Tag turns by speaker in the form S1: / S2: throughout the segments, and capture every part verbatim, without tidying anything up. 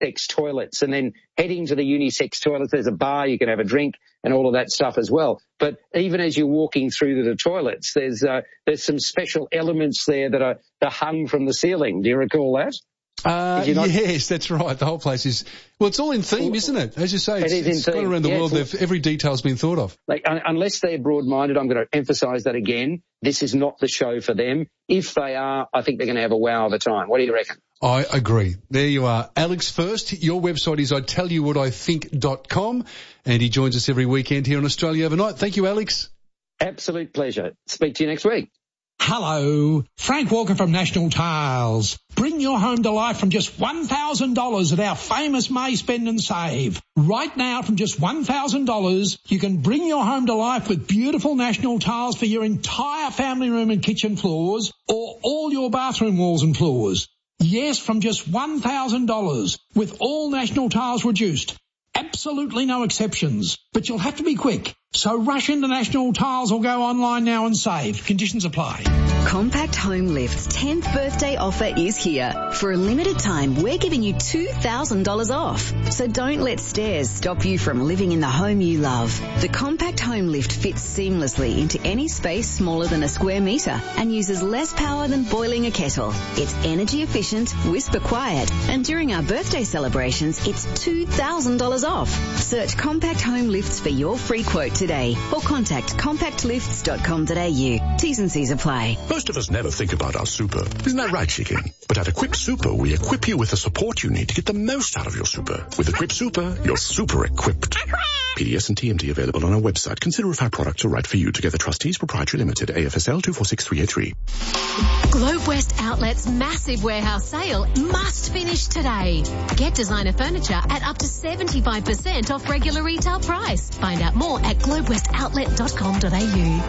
S1: unisex toilets, and then heading to the unisex toilets, there's a bar, you can have a drink and all of that stuff as well. But even as you're walking through the toilets, there's uh, there's some special elements there that are, that are hung from the ceiling. Do you recall that?
S2: Uh,
S1: not...
S2: Yes, that's right. The whole place is, well, it's all in theme, isn't it? As you say, it's,
S1: it is
S2: it's
S1: in
S2: gone
S1: theme.
S2: around the
S1: yeah,
S2: world.
S1: They've,
S2: every detail's been thought of.
S1: Like, un- unless they're broad-minded, I'm going to emphasise that again. This is not the show for them. If they are, I think they're going to have a wow of a time. What do you reckon?
S2: I agree. There you are. Alex First, your website is I tell you what I think dot com, and he joins us every weekend here on Australia Overnight. Thank you, Alex.
S1: Absolute pleasure. Speak to you next week.
S3: Hello, Frank Walker from National Tiles. Bring your home to life from just one thousand dollars at our famous May Spend and Save. Right now, from just one thousand dollars, you can bring your home to life with beautiful National Tiles for your entire family room and kitchen floors, or all your bathroom walls and floors. Yes, from just one thousand dollars, with all National Tiles reduced. Absolutely no exceptions, but you'll have to be quick. So rush into National Tiles or go online now and save. Conditions apply.
S4: Compact Home Lift's tenth birthday offer is here. For a limited time, we're giving you two thousand dollars off. So don't let stairs stop you from living in the home you love. The Compact Home Lift fits seamlessly into any space smaller than a square metre and uses less power than boiling a kettle. It's energy efficient, whisper quiet, and during our birthday celebrations, it's two thousand dollars off. Search Compact Home Lifts for your free quote today or contact compact lifts dot com dot a u. T's and C's apply.
S5: Most of us never think about our super. Isn't that right, Chicken? But at Equip Super, we equip you with the support you need to get the most out of your super. With Equip Super, you're super equipped. P D S and T M T available on our website. Consider if our products are right for you. Together Trustees Proprietary Limited, A F S L two four six three eight three.
S6: Globe West Outlet's massive warehouse sale must finish today. Get designer furniture at up to seventy-five percent off regular retail price. Find out more at globe west outlet dot com dot a u.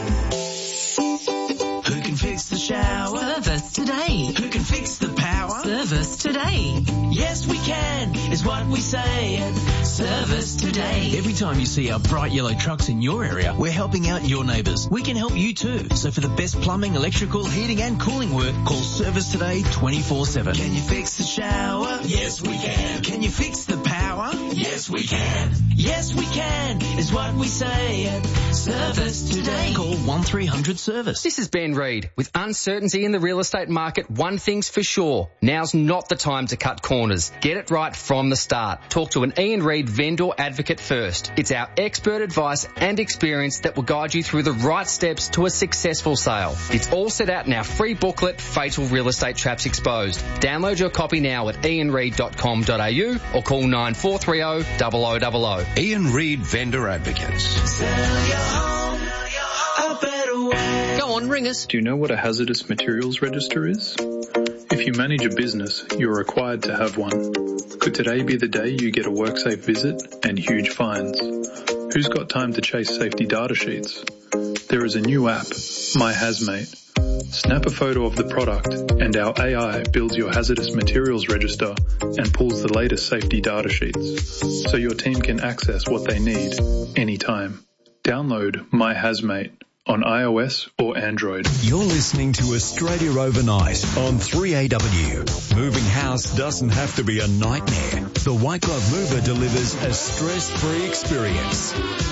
S7: Who can fix the shower?
S6: Service today.
S7: Who can fix the power?
S6: Service today.
S7: Yes, we can, is what we say. Service today.
S8: Every time you see our bright yellow trucks in your area, we're helping out your neighbours. We can help you too. So for the best plumbing, electrical, heating and cooling work, call Service Today twenty-four seven.
S7: Can you fix the shower? Yes, we can. Can you fix the power? Yes, we can. Yes, we can, is what we say. Service Today.
S8: Call one three hundred service.
S9: This is Ben Reid. With uncertainty in the real estate market, one thing's for sure. Now's not the time to cut corners. Get it right from the start. Talk to an Ian Reid vendor advocate first. It's our expert advice and experience that will guide you through the right steps to a successful sale. It's all set out in our free booklet, Fatal Real Estate Traps Exposed. Download your copy now at ian reid dot com dot a u or call nine four three zero, zero zero zero zero.
S5: Ian Reid Vendor Advocates.
S7: Sell your home a better way.
S9: Go on, ring us.
S10: Do you know what a hazardous materials register is? If you manage a business, you're required to have one. Could today be the day you get a WorkSafe visit and huge fines? Who's got time to chase safety data sheets? There is a new app, My Hazmate. Snap a photo of the product and our A I builds your hazardous materials register and pulls the latest safety data sheets so your team can access what they need anytime. Download My Hazmate on iOS or Android.
S11: You're listening to Australia Overnight on three A W. Moving house doesn't have to be a nightmare. The White Glove Mover delivers a stress-free experience.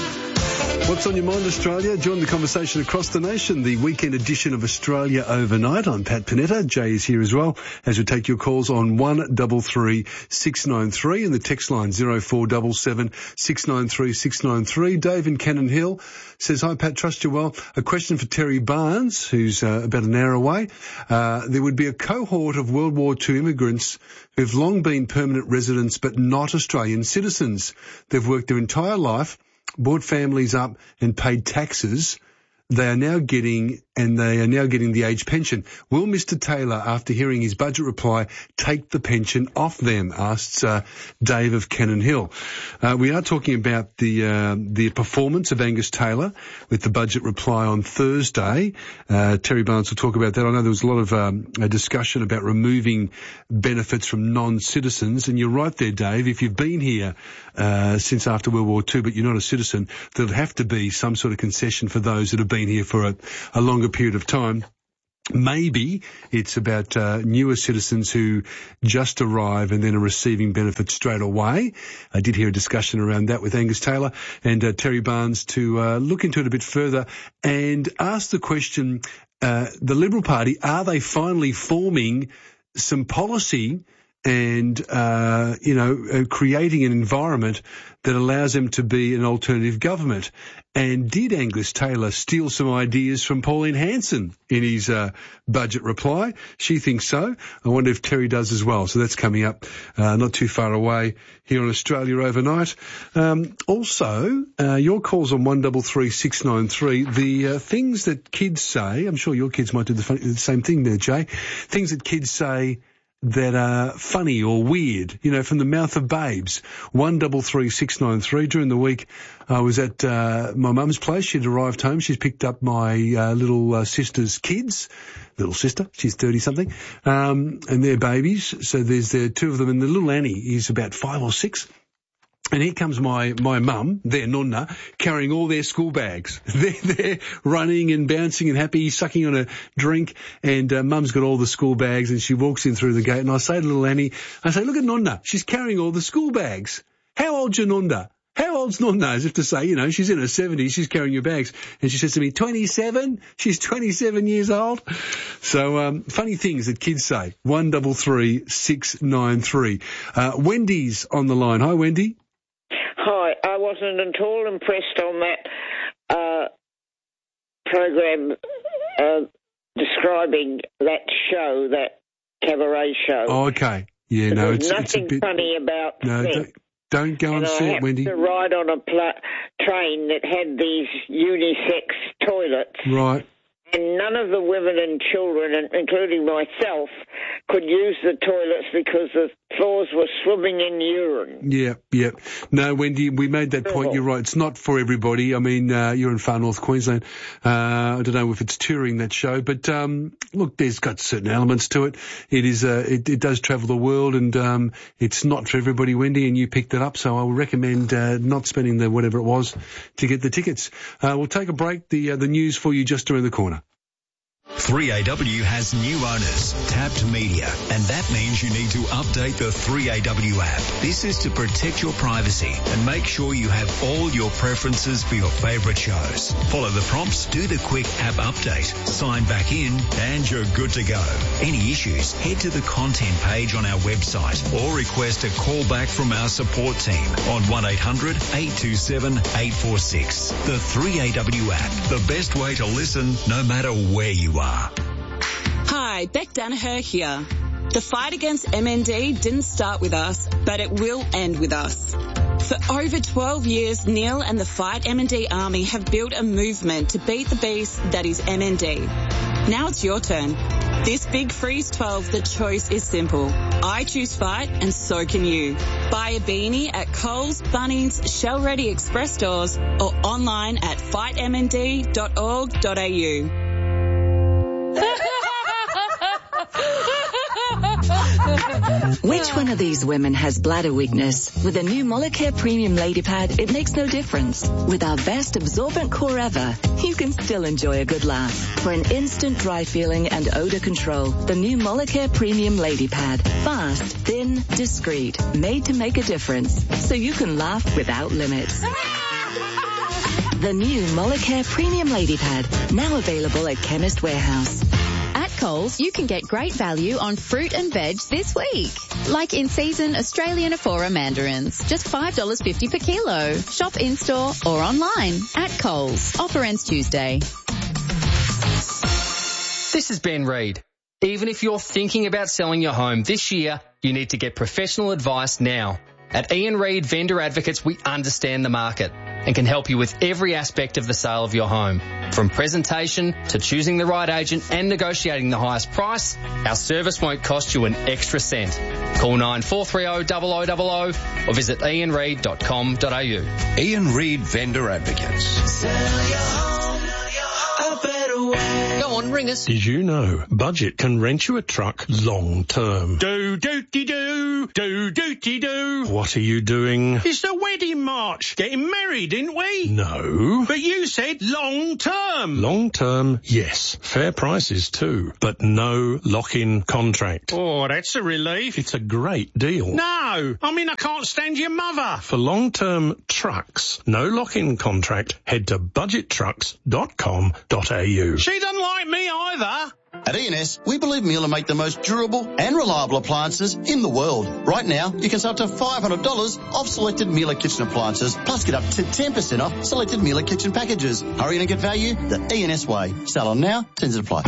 S12: What's on your mind, Australia? Join the conversation across the nation. The weekend edition of Australia Overnight. I'm Pat Panetta. Jay is here as well as we take your calls on one double three six nine three and the text line zero four seven seven six nine three six nine three. Dave in Cannon Hill says, hi Pat, trust you well. A question for Terry Barnes, who's uh, about an hour away. Uh, there would be a cohort of World War Two immigrants who've long been permanent residents but not Australian citizens. They've worked their entire life, brought families up and paid taxes. They are now getting, and they are now getting the age pension. Will Mister Taylor, after hearing his budget reply, take the pension off them? Asks uh, Dave of Cannon Hill. Uh, we are talking about the uh, the performance of Angus Taylor with the budget reply on Thursday. Uh, Terry Barnes will talk about that. I know there was a lot of um, a discussion about removing benefits from non-citizens, and you're right there, Dave. If you've been here uh, since after World War Two, but you're not a citizen, there'll have to be some sort of concession for those that have been here for a, a longer period of time. Maybe it's about uh, newer citizens who just arrive and then are receiving benefits straight away. I did hear a discussion around that with Angus Taylor and uh, Terry Barnes to uh, look into it a bit further and ask the question, uh, the Liberal Party, are they finally forming some policy and, uh, you know, uh, creating an environment that allows them to be an alternative government? And did Angus Taylor steal some ideas from Pauline Hanson in his uh, budget reply? She thinks so. I wonder if Terry does as well. So that's coming up uh, not too far away here on Australia Overnight. Um, also, uh, your calls on one three three six nine three. The uh, things that kids say, I'm sure your kids might do the, fun- the same thing there, Jay. Things that kids say that are funny or weird, you know, from the mouth of babes. one three three six nine three. During the week, I was at uh, my mum's place. She'd arrived home. She's picked up my uh, little uh, sister's kids. Little sister, she's thirty-something, um, and they're babies. So there's the two of them, and the little Annie is about five or six. And here comes my, my mum, their nonna, carrying all their school bags. They're there running and bouncing and happy, sucking on a drink, and uh, mum's got all the school bags, and she walks in through the gate, and I say to little Annie, I say, look at nonna, she's carrying all the school bags. How old's your nonna? How old's nonna? As if to say, you know, she's in her seventies, she's carrying your bags. And she says to me, twenty-seven? She's twenty-seven years old. So, um, funny things that kids say. one three three six nine three. Uh, Wendy's on the line. Hi, Wendy.
S13: Hi, I wasn't at all impressed on that uh, program uh, describing that show, that cabaret show.
S12: Oh, okay. Yeah, no,
S13: There's
S12: it's,
S13: nothing
S12: it's a bit...
S13: funny about
S12: no,
S13: that.
S12: Don't, don't go and,
S13: and
S12: see
S13: I
S12: it, Wendy.
S13: I had to ride on a pl- train that had these unisex toilets.
S12: Right.
S13: And none of the women and children, including myself, could use the toilets because the floors were swimming in urine.
S12: Yeah, yeah. No, Wendy, we made that point. You're right. It's not for everybody. I mean, uh, you're in far north Queensland. Uh, I don't know if it's touring that show, but um, look, there's got certain elements to it. It is, uh, it, it does travel the world, and um, it's not for everybody, Wendy. And you picked it up, so I would recommend uh, not spending the whatever it was to get the tickets. Uh, we'll take a break. The uh, the news for you just around the corner.
S11: three A W has new owners, Tapped Media, and that means you need to update the three A W app. This is to protect your privacy and make sure you have all your preferences for your favourite shows. Follow the prompts, do the quick app update, sign back in, and you're good to go. Any issues, head to the content page on our website or request a call back from our support team on one eight hundred eight two seven eight four six. The three A W app, the best way to listen no matter where you are.
S14: Hi, Beck Danaher here. The fight against M N D didn't start with us, but it will end with us. For over twelve years, Neil and the Fight M N D Army have built a movement to beat the beast that is M N D. Now it's your turn. This Big Freeze twelve, the choice is simple. I choose Fight, and so can you. Buy a beanie at Coles, Bunnings, Shell Ready Express stores, or online at fight m n d dot org dot a u.
S15: Which one of these women has bladder weakness? With a new Molicare Premium Lady Pad, it makes no difference. With our best absorbent core ever, you can still enjoy a good laugh. For an instant dry feeling and odor control, the new Molicare Premium Lady Pad. Fast, thin, discreet, made to make a difference, so you can laugh without limits. The new Molicare Premium Lady Pad, now available at Chemist Warehouse.
S16: At Coles, you can get great value on fruit and veg this week. Like in-season Australian Afora mandarins, just five dollars fifty per kilo. Shop in-store or online at Coles. Offer ends Tuesday.
S9: This is Ben Reid. Even if you're thinking about selling your home this year, you need to get professional advice now. At Ian Reid Vendor Advocates, we understand the market and can help you with every aspect of the sale of your home. From presentation to choosing the right agent and negotiating the highest price, our service won't cost you an extra cent. Call nine four three zero, zero zero zero zero or visit ian reid dot com dot a u.
S17: Ian Reid Vendor Advocates.
S7: Sell your home a better way.
S9: Go
S17: on, ring us.
S18: Did you know Budget can rent you a truck long term?
S19: Do dooty doo, do dooty doo.
S18: What are you doing?
S19: It's the wedding march. Getting married, didn't we?
S18: No.
S19: But you said long term.
S18: Long term, yes. Fair prices too, but no lock-in contract.
S19: Oh, that's a relief.
S18: It's a great deal.
S19: No, I mean I can't stand your mother.
S18: For long-term trucks, no lock-in contract, head to budget trucks dot com dot a u.
S19: She doesn't like me either.
S20: At E N S, we believe Miele make the most durable and reliable appliances in the world. Right now, you can save up to five hundred dollars off selected Miele kitchen appliances, plus get up to ten percent off selected Miele kitchen packages. Hurry and get value the E N S way. Sale on now, terms apply.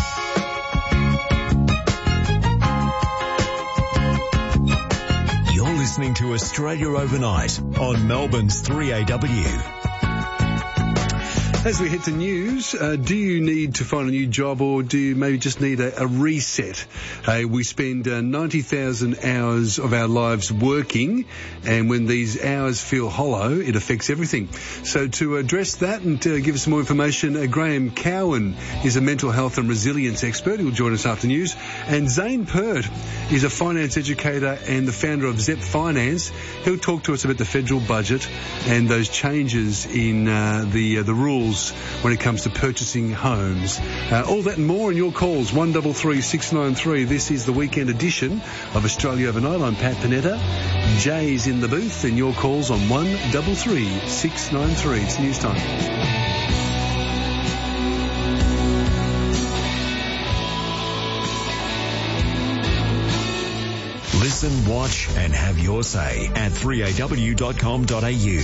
S11: You're listening to Australia Overnight on Melbourne's three A W.
S12: As we head to news, uh, do you need to find a new job, or do you maybe just need a, a reset? Uh, we spend uh, ninety thousand hours of our lives working, and when these hours feel hollow, it affects everything. So to address that and to give us some more information, uh, Graham Cowan is a mental health and resilience expert. He'll join us after news. And Zane Pert is a finance educator and the founder of Zep Finance. He'll talk to us about the federal budget and those changes in uh, the uh, the rules when it comes to purchasing homes. Uh, all that and more in your calls, one three three six nine three. This is the weekend edition of Australia Overnight. I'm Pat Panetta. Jay's in the booth, and your calls on one three three six nine three. It's news time.
S11: Listen, watch and have your say at three a w dot com dot a u.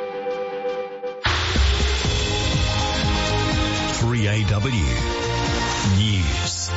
S11: three A W News.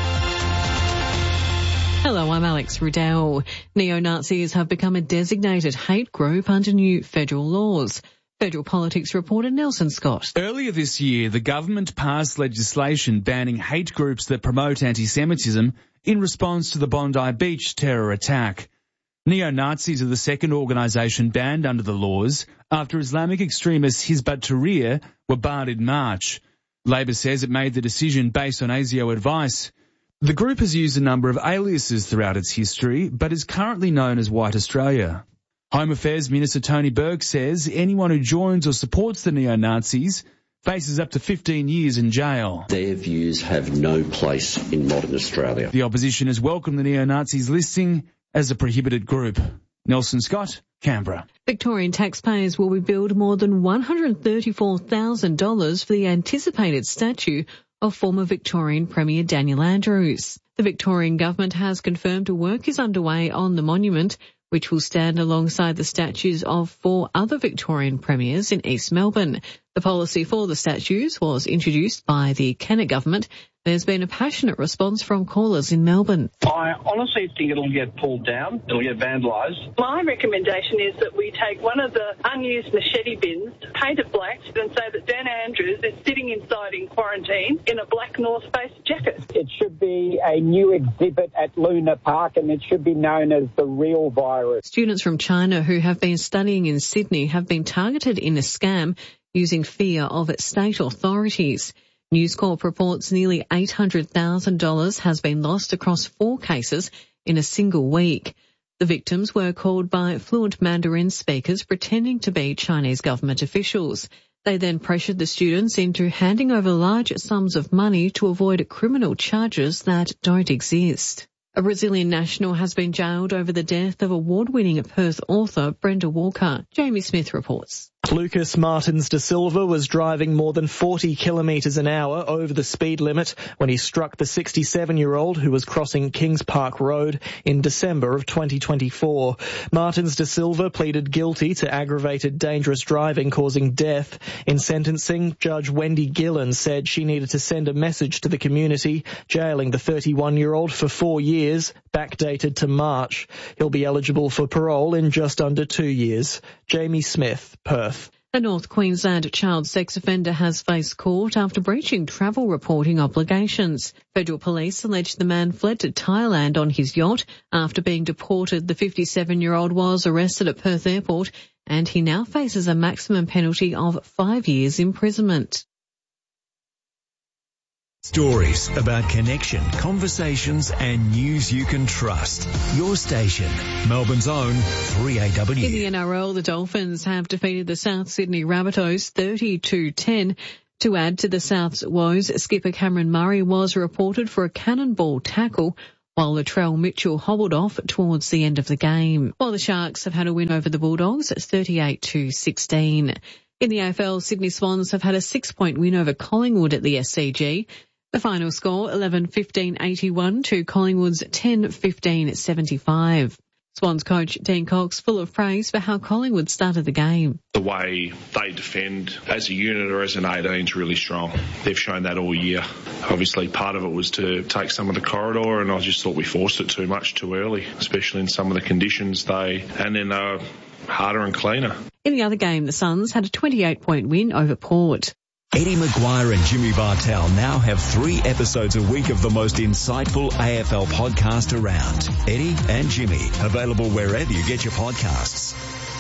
S21: Hello, I'm Alex Riddell. Neo-Nazis have become a designated hate group under new federal laws. Federal politics reporter Nelson Scott.
S22: Earlier this year, the government passed legislation banning hate groups that promote anti-Semitism in response to the Bondi Beach terror attack. Neo-Nazis are the second organisation banned under the laws after Islamic extremists Hizb ut-Tahrir were barred in March. Labor says it made the decision based on ASIO advice. The group has used a number of aliases throughout its history, but is currently known as White Australia. Home Affairs Minister Tony Burke says anyone who joins or supports the neo-Nazis faces up to fifteen years in jail.
S23: Their views have no place in modern Australia.
S22: The opposition has welcomed the neo-Nazis listing as a prohibited group. Nelson Scott, Canberra.
S21: Victorian taxpayers will be billed more than one hundred thirty-four thousand dollars for the anticipated statue of former Victorian Premier Daniel Andrews. The Victorian government has confirmed work is underway on the monument, which will stand alongside the statues of four other Victorian premiers in East Melbourne. The policy for the statues was introduced by the Kennett government. There's been a passionate response from callers in Melbourne.
S24: I honestly think it'll get pulled down. It'll get vandalised.
S25: My recommendation is that we take one of the unused machete bins, paint it black, and say that Dan Andrews is sitting inside in quarantine in a black North Face jacket.
S26: It should be a new exhibit at Luna Park, and it should be known as the real virus.
S21: Students from China who have been studying in Sydney have been targeted in a scam using fear of state authorities. News Corp reports nearly eight hundred thousand dollars has been lost across four cases in a single week. The victims were called by fluent Mandarin speakers pretending to be Chinese government officials. They then pressured the students into handing over large sums of money to avoid criminal charges that don't exist. A Brazilian national has been jailed over the death of award-winning Perth author Brenda Walker. Jamie Smith reports.
S27: Lucas Martins da Silva was driving more than forty kilometres an hour over the speed limit when he struck the sixty-seven-year-old who was crossing Kings Park Road in December of twenty twenty-four. Martins da Silva pleaded guilty to aggravated dangerous driving causing death. In sentencing, Judge Wendy Gillen said she needed to send a message to the community, jailing the thirty-one-year-old for four years, backdated to March. He'll be eligible for parole in just under two years. Jamie Smith, Perth.
S21: A North Queensland child sex offender has faced court after breaching travel reporting obligations. Federal police allege the man fled to Thailand on his yacht. After being deported, the fifty-seven-year-old was arrested at Perth Airport and he now faces a maximum penalty of five years imprisonment.
S11: Stories about connection, conversations and news you can trust. Your station, Melbourne's own three A W.
S21: In the N R L, the Dolphins have defeated the South Sydney Rabbitohs thirty-two ten. To add to the South's woes, skipper Cameron Murray was reported for a cannonball tackle, while Latrell Mitchell hobbled off towards the end of the game. While the Sharks have had a win over the Bulldogs at thirty-eight to sixteen. In the A F L, Sydney Swans have had a six-point win over Collingwood at the S C G. The final score, eleven fifteen eighty-one to Collingwood's ten fifteen seventy-five. Swans coach Dean Cox full of praise for how Collingwood started the game.
S1: The way they defend as a unit or as an eighteen is really strong. They've shown that all year. Obviously, part of it was to take some of the corridor, and I just thought we forced it too much too early, especially in some of the conditions they, and then they were harder and cleaner.
S21: In the other game, the Suns had a twenty-eight point win over Port.
S11: Eddie Maguire and Jimmy Bartell now have three episodes a week of the most insightful A F L podcast around. Eddie and Jimmy, available wherever you get your podcasts.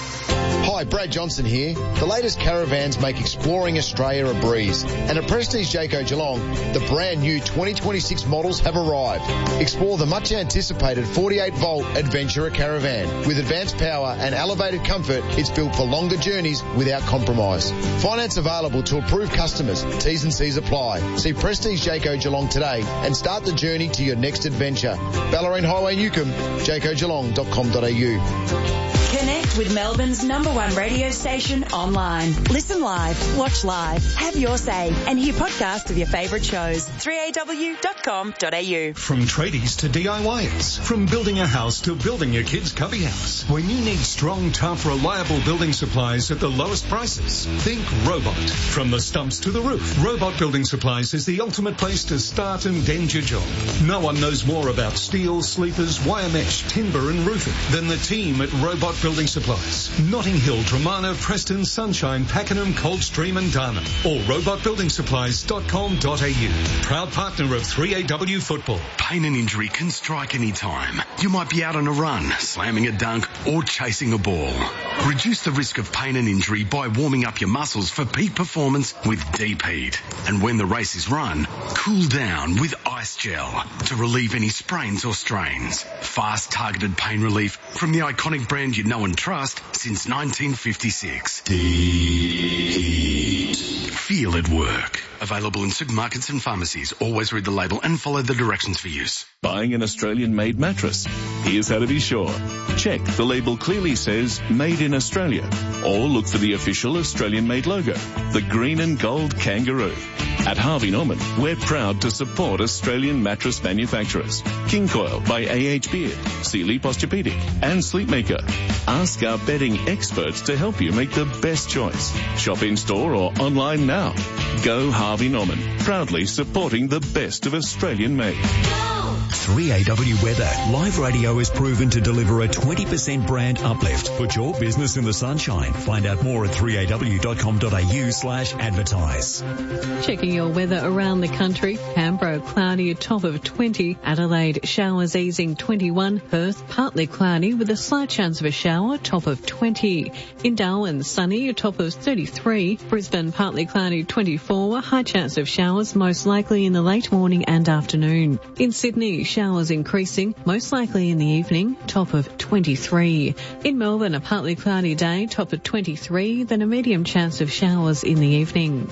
S2: Hi, Brad Johnson here. The latest caravans make exploring Australia a breeze. And at Prestige Jayco Geelong, the brand new twenty twenty-six models have arrived. Explore the much anticipated forty-eight volt Adventurer Caravan. With advanced power and elevated comfort, it's built for longer journeys without compromise. Finance available to approved customers. T's and C's apply. See Prestige Jayco Geelong today and start the journey to your next adventure. Ballerine Highway Newcomb, jayco geelong dot com dot a u.
S3: Connect with Melbourne's number one radio station online. Listen live, watch live, have your say, and hear podcasts of your favourite shows. three a w dot com dot a u.
S4: From tradies to D I Yers, from building a house to building your kid's cubby house. When you need strong, tough, reliable building supplies at the lowest prices, think Robot. From the stumps to the roof, Robot Building Supplies is the ultimate place to start and end your job. No one knows more about steel, sleepers, wire mesh, timber and roofing than the team at Robot Building Supplies. Notting Hill, Dramana, Preston, Sunshine, Pakenham, Coldstream and Darnham. Or robot building supplies dot com dot a u. Proud partner of three A W Football.
S6: Pain and injury can strike any time. You might be out on a run, slamming a dunk or chasing a ball. Reduce the risk of pain and injury by warming up your muscles for peak performance with Deep Heat. And when the race is run, cool down with Ice Gel to relieve any sprains or strains. Fast targeted pain relief from the iconic brand you know and trust since nineteen fifty-six. Deep Heat. Feel it work. Available in supermarkets and pharmacies. Always read the label and follow the directions for use.
S8: Buying an Australian-made mattress? Here's how to be sure. Check the label clearly says Made in Australia, or look for the official Australian-made logo, the green and gold kangaroo. At Harvey Norman, we're proud to support Australian mattress manufacturers. King Coil by A H Beard, Sealy Posturepedic and Sleepmaker. Ask our bedding experts to help you make the best choice. Shop in-store or online now. Go Harvey Norman, proudly supporting the best of Australian-made.
S11: three A W Weather. Live radio is proven to deliver a twenty percent brand uplift. Put your business in the sunshine. Find out more at three a w dot com dot a u slash advertise.
S21: Checking your weather around the country. Canberra, cloudy, a top of twenty. Adelaide, showers easing twenty-one. Perth, partly cloudy with a slight chance of a shower, top of twenty. In Darwin, sunny, a top of thirty-three. Brisbane, partly cloudy, twenty-four. High chance of showers, most likely in the late morning and afternoon. In Sydney, showers increasing, most likely in the evening, top of twenty-three. In Melbourne, a partly cloudy day, top of twenty-three, then a medium chance of showers in the evening.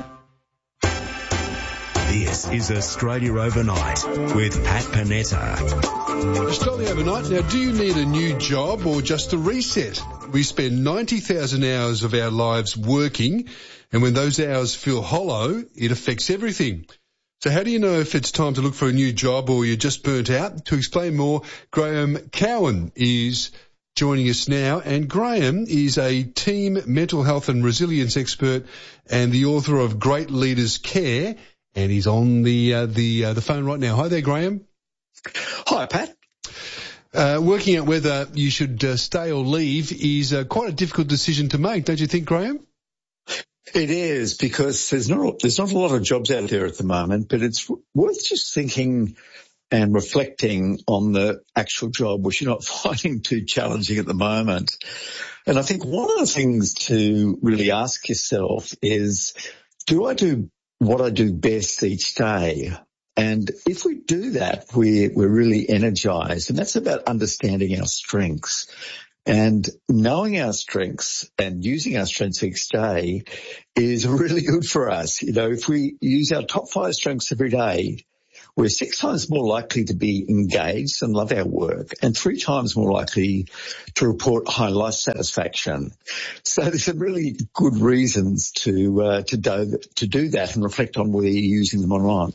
S11: This is Australia Overnight with Pat Panetta.
S12: Australia Overnight. Now, do you need a new job or just a reset? We spend ninety thousand hours of our lives working, and when those hours feel hollow, it affects everything. So how do you know if it's time to look for a new job or you're just burnt out? To explain more, Graham Cowan is joining us now. And Graham is a team mental health and resilience expert and the author of Great Leaders Care. And he's on the uh, the uh, the phone right now. Hi there, Graham.
S17: Hi, Pat.
S12: Uh, working out whether you should uh, stay or leave is uh, quite a difficult decision to make, don't you think, Graham?
S17: It is, because there's not there's not a lot of jobs out there at the moment, but it's worth just thinking and reflecting on the actual job, which you're not finding too challenging at the moment. And I think one of the things to really ask yourself is, do I do what I do best each day. And if we do that, we, we're really energized. And that's about understanding our strengths. And knowing our strengths and using our strengths each day is really good for us. You know, if we use our top five strengths every day, we're six times more likely to be engaged and love our work, and three times more likely to report high life satisfaction. So there's some really good reasons to uh, to do to do that and reflect on whether you're using them or not.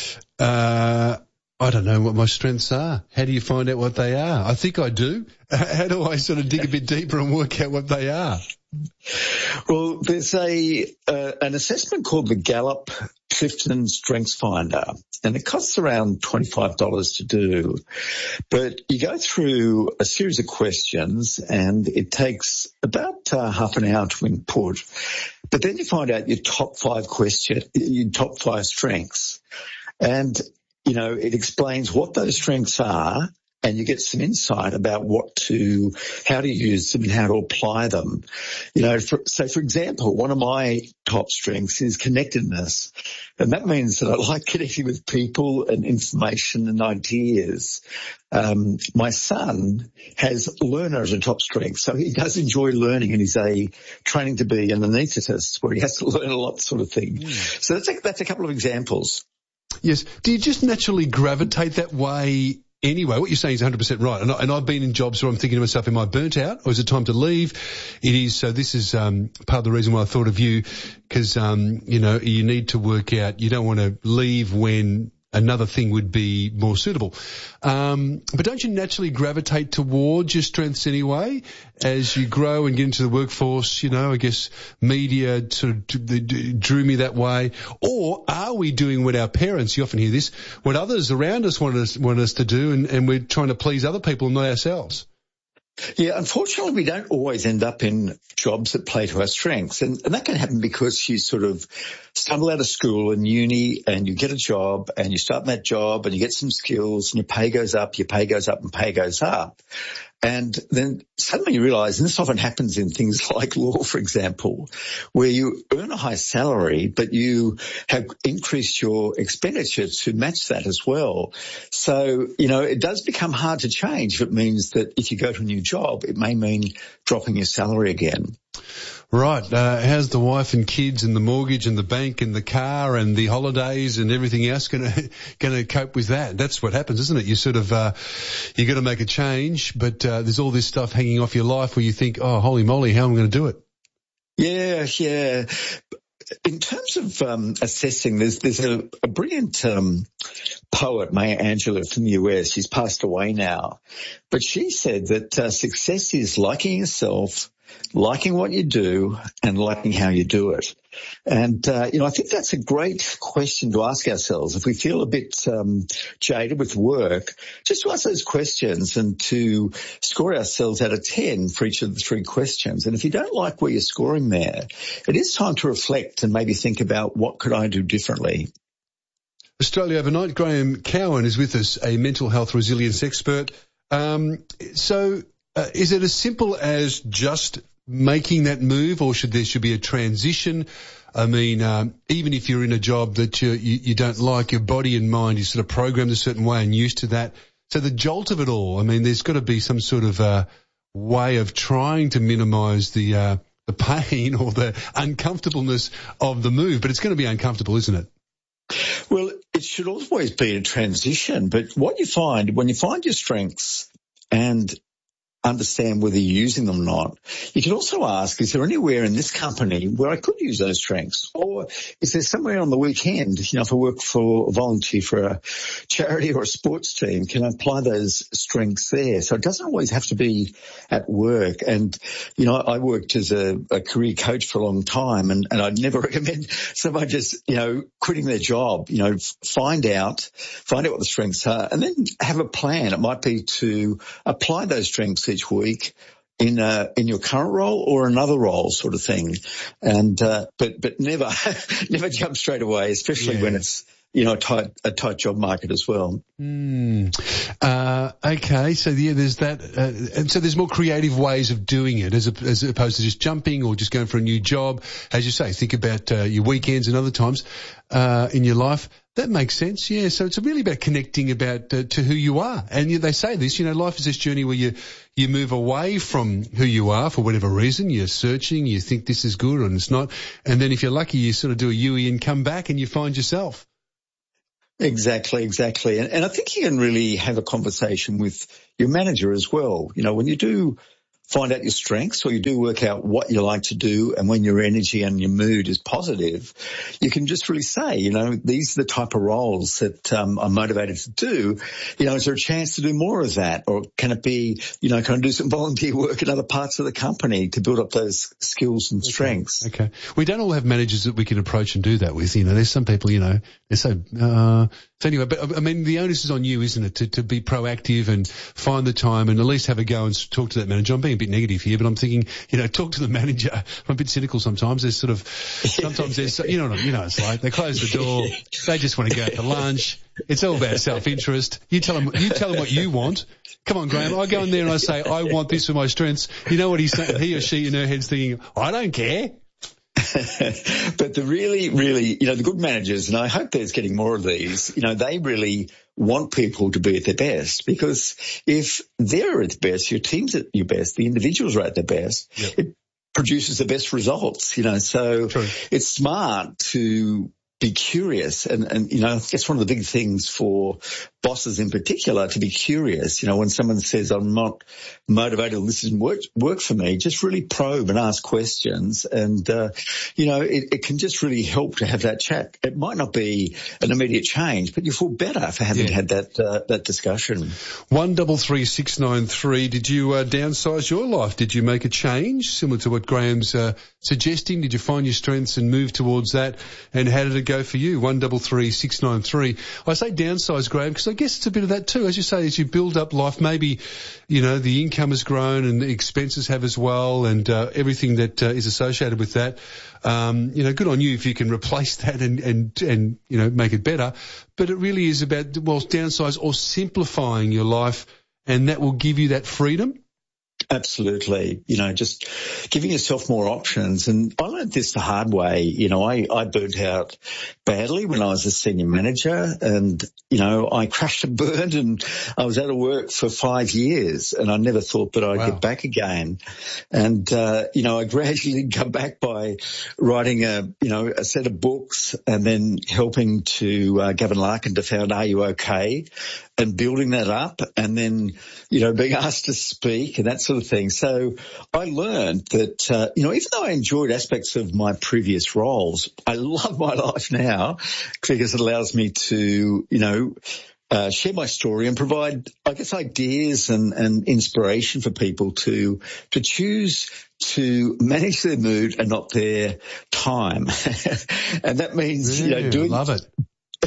S12: Uh, I don't know what my strengths are. How do you find out what they are? I think I do. How do I sort of dig a bit deeper and work out what they are?
S17: Well, there's a uh, an assessment called the Gallup Clifton Strengths Finder, and it costs around twenty-five dollars to do. But you go through a series of questions, and it takes about uh, half an hour to input. But then you find out your top five question, your top five strengths, and you know it explains what those strengths are. And you get some insight about what to, how to use them and how to apply them. You know, for, so for example, one of my top strengths is connectedness. And that means that I like connecting with people and information and ideas. Um, my son has learner as a top strength, so he does enjoy learning, and he's a training to be an anaesthetist where he has to learn a lot sort of thing. Mm. So that's a, that's a couple of examples.
S12: Yes. Do you just naturally gravitate that way? Anyway, what you're saying is one hundred percent right. And, I, and I've been in jobs where I'm thinking to myself, am I burnt out or is it time to leave? It is. So this is um, part of the reason why I thought of you, because, um, you know, you need to work out. You don't want to leave when another thing would be more suitable. Um, but don't you naturally gravitate towards your strengths anyway as you grow and get into the workforce? You know, I guess media sort of drew me that way. Or are we doing what our parents, you often hear this, what others around us want us, want us to do, and, and we're trying to please other people and not ourselves?
S17: Yeah, unfortunately, we don't always end up in jobs that play to our strengths. And, and that can happen because you sort of stumble out of school and uni and you get a job and you start in that job and you get some skills and your pay goes up, your pay goes up and pay goes up. And then suddenly you realise, and this often happens in things like law, for example, where you earn a high salary, but you have increased your expenditure to match that as well. So, you know, it does become hard to change if it means that if you go to a new job, it may mean dropping your salary again.
S12: Right. Uh, how's the wife and kids and the mortgage and the bank and the car and the holidays and everything else going to going to cope with that? That's what happens, isn't it? You sort of uh, you got to make a change, but uh, there's all this stuff hanging off your life where you think, oh, holy moly, how am I going to do it?
S17: Yeah, yeah. In terms of um, assessing, there's there's a, a brilliant um, poet, Maya Angelou from the U S. She's passed away now, but she said that uh, success is liking yourself, liking what you do, and liking how you do it. And, uh, you know, I think that's a great question to ask ourselves. If we feel a bit um, jaded with work, just to ask those questions and to score ourselves out of ten for each of the three questions. And if you don't like where you're scoring there, it is time to reflect and maybe think about what could I do differently.
S12: Australia Overnight, Graham Cowan is with us, a mental health resilience expert. Um, so uh, is it as simple as just making that move, or should there should be a transition? I mean, um, even if you're in a job that you, you, you don't like, your body and mind is sort of programmed a certain way and used to that. So the jolt of it all, I mean, there's got to be some sort of uh, way of trying to minimise the uh, the pain or the uncomfortableness of the move, but it's going to be uncomfortable, isn't it?
S17: Well, it should always be a transition, but what you find, when you find your strengths and understand whether you're using them or not, you can also ask, is there anywhere in this company where I could use those strengths? Or is there somewhere on the weekend, you know, if I work for a volunteer for a charity or a sports team, can I apply those strengths there? So it doesn't always have to be at work. And, you know, I worked as a, a career coach for a long time, and, and I'd never recommend somebody just, you know, quitting their job. You know, find out, find out what the strengths are, and then have a plan. It might be to apply those strengths each week in uh, in your current role or another role, sort of thing. And uh, but but never never jump straight away, especially yeah. when it's you know, a tight, a tight job market as well.
S12: Mm. Uh, okay. So yeah, there's that. Uh, and so there's more creative ways of doing it as, a, as opposed to just jumping or just going for a new job. As you say, think about uh, your weekends and other times uh, in your life. That makes sense, yeah. So it's really about connecting about uh, to who you are. And you, they say this, you know, life is this journey where you, you move away from who you are for whatever reason. You're searching, you think this is good and it's not. And then if you're lucky, you sort of do a U-E and come back and you find yourself.
S17: Exactly, exactly. And, and I think you can really have a conversation with your manager as well. You know, when you do find out your strengths or you do work out what you like to do and when your energy and your mood is positive, you can just really say, you know, these are the type of roles that um, I'm motivated to do. You know, is there a chance to do more of that? Or can it be, you know, can I do some volunteer work in other parts of the company to build up those skills and strengths?
S12: Okay. We don't all have managers that we can approach and do that with. You know, there's some people, you know, they're so, uh, so anyway, but I mean, the onus is on you, isn't it, to, to be proactive and find the time and at least have a go and talk to that manager. I'm being a bit negative here, but I'm thinking, you know, talk to the manager. I'm a bit cynical sometimes. There's sort of, sometimes there's, you know, you know, it's like they close the door. They just want to go out to lunch. It's all about self-interest. You tell them, you tell them what you want. Come on, Graham. I go in there and I say, I want this for my strengths. You know what he's saying? He or she in her head's thinking, I don't care.
S17: But the really, really, you know, the good managers, and I hope there's getting more of these, you know, they really want people to be at their best, because if they're at their best, your team's at your best, the individuals are at their best, yep. It produces the best results, you know, so True. It's smart to be curious. And, and, you know, I guess one of the big things for bosses in particular to be curious, you know, when someone says, I'm not motivated, this doesn't work, work for me, just really probe and ask questions. And, uh, you know, it, it can just really help to have that chat. It might not be an immediate change, but you feel better for having yeah. had that, uh, that discussion.
S12: One double three six nine three. Did you, uh, downsize your life? Did you make a change similar to what Graham's, uh, suggesting? Did you find your strengths and move towards that? And how did it go for you? One double three six nine three. I say downsize, Graham, because I guess it's a bit of that too. As you say, as you build up life, maybe, you know, the income has grown and the expenses have as well, and uh, everything that uh, is associated with that. Um, you know, good on you if you can replace that and, and, and, you know, make it better. But it really is about, well, downsize or simplifying your life, and that will give you that freedom.
S17: Absolutely. You know, just giving yourself more options. And I learned this the hard way. You know, I, I burnt out badly when I was a senior manager, and, you know, I crashed and burned, and I was out of work for five years and I never thought that I'd wow. get back again. And, uh, you know, I gradually come back by writing a, you know, a set of books and then helping to, uh, Gavin Larkin to found Are You OK? And building that up, and then, you know, being asked to speak and that sort of thing. So I learned that, uh, you know, even though I enjoyed aspects of my previous roles, I love my life now because it allows me to, you know, uh, share my story and provide, I guess, ideas and, and inspiration for people to, to choose to manage their mood and not their time. And that means,
S12: yeah,
S17: you know, doing,
S12: love it.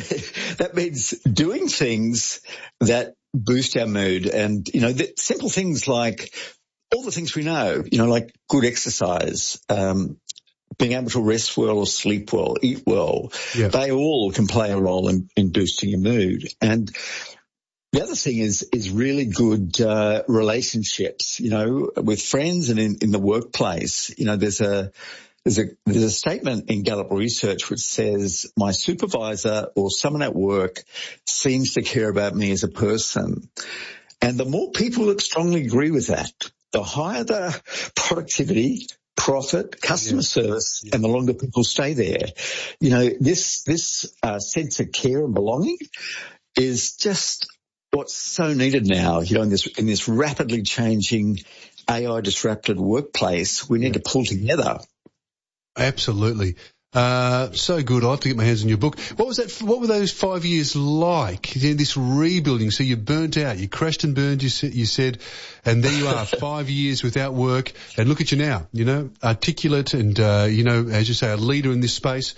S17: That means doing things that boost our mood, and, you know, the simple things like all the things we know, you know, like good exercise, um, being able to rest well or sleep well, eat well. Yeah. They all can play a role in, in boosting your mood. And the other thing is, is really good, uh, relationships, you know, with friends and in, in the workplace. You know, there's a, There's a, there's a statement in Gallup research which says my supervisor or someone at work seems to care about me as a person. And the more people that strongly agree with that, the higher the productivity, profit, customer yeah. service, yeah. and the longer people stay there. You know, this, this uh, sense of care and belonging is just what's so needed now, you know, in this, in this rapidly changing A I disrupted workplace. We need yeah. to pull together.
S12: Absolutely. Uh, so good. I'll have to get my hands on your book. What was that? What were those five years like? You know, this rebuilding. So you burnt out, you crashed and burned, you said, you said, and there you are, five years without work. And look at you now, you know, articulate and, uh, you know, as you say, a leader in this space,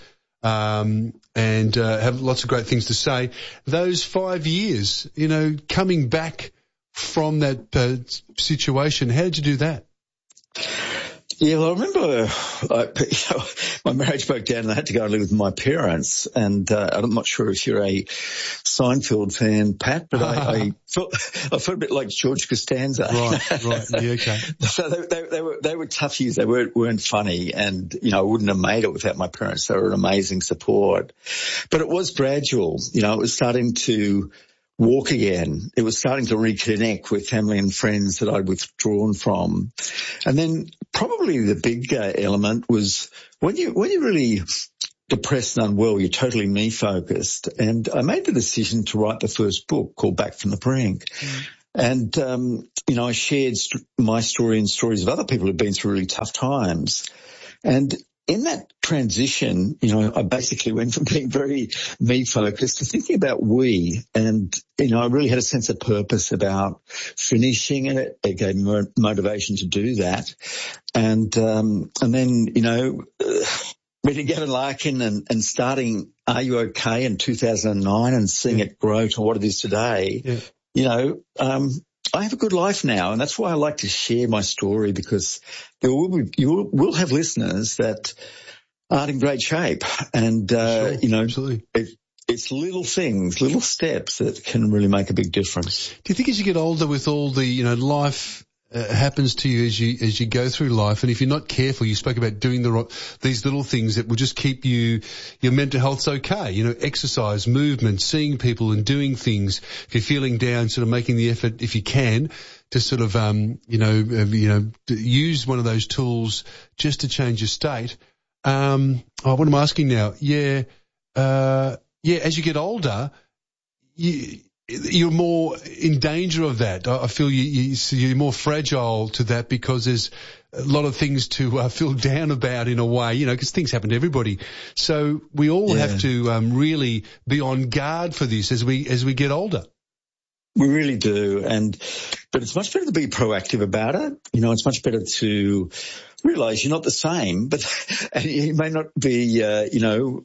S12: um, and, uh, have lots of great things to say. Those five years, you know, coming back from that uh, situation, how did you do that?
S17: Yeah, well, I remember uh, you know, my marriage broke down and I had to go and live with my parents. And uh, I'm not sure if you're a Seinfeld fan, Pat, but I, I felt I felt a bit like George Costanza.
S12: Right, right, yeah, okay.
S17: So they, they, they were they were tough years. They weren't weren't funny, and you know I wouldn't have made it without my parents. They were an amazing support. But it was gradual. You know, it was starting to walk again. It was starting to reconnect with family and friends that I'd withdrawn from. And then probably the big uh, element was when you, when you're really depressed and unwell, you're totally me focused. And I made the decision to write the first book called Back from the Brink. Mm. And, um, you know, I shared st- my story and stories of other people who've been through really tough times. And in that transition, you know, I basically went from being very me-focused to thinking about we. And, you know, I really had a sense of purpose about finishing it. It gave me motivation to do that. And, um, and then, you know, uh, meeting Gavin Larkin and, and starting Are You OK in two thousand nine and seeing yeah. it grow to what it is today, yeah. you know, um, I have a good life now, and that's why I like to share my story, because there will be, you will, will have listeners that aren't in great shape, and uh, sure, you know, it, it's little things, little steps that can really make a big difference.
S12: Do you think as you get older, with all the you know life uh, happens to you as you as you go through life, and if you're not careful, you spoke about doing the these little things that will just keep you your mental health's okay. You know, exercise, movement, seeing people and doing things. If you're feeling down, sort of making the effort, if you can, to sort of um you know uh, you know use one of those tools just to change your state. Um, oh, what am I asking now? Yeah, uh, yeah. As you get older, you. You're more in danger of that. I feel you, you, you're more fragile to that because there's a lot of things to uh, feel down about in a way, you know, because things happen to everybody. So we all yeah. have to um, really be on guard for this as we as we get older.
S17: We really do, and but it's much better to be proactive about it. You know, it's much better to realise you're not the same, but and you may not be, uh, you know.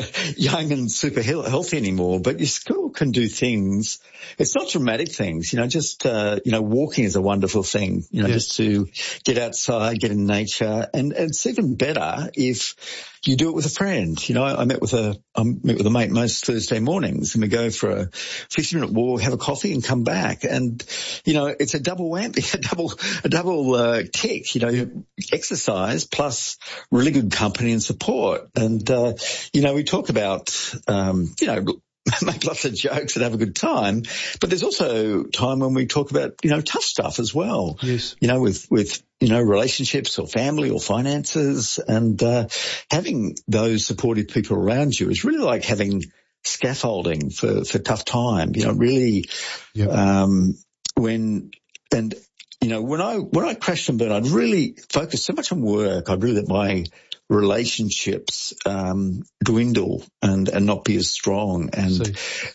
S17: young and super healthy anymore, but you still can do things. It's not dramatic things, you know, just, uh, you know, walking is a wonderful thing, you know, yes. just to get outside, get in nature. And, and it's even better if you do it with a friend. You know, I met with a, I met with a mate most Thursday mornings, and we go for a fifty minute walk, have a coffee and come back. And, you know, it's a double whammy, a double, a double, uh, kick, you know, yeah. exercise plus really good company and support. And, uh, you know, we talk about, um, you know, make lots of jokes and have a good time, but there's also time when we talk about, you know, tough stuff as well.
S12: Yes.
S17: You know, with, with, you know, relationships or family or finances, and, uh, having those supportive people around you is really like having scaffolding for, for tough time. You know, really, yep. um, when, and, you know, when I, when I crashed and burned, I'd really focused so much on work. I really let my relationships um dwindle and and not be as strong, and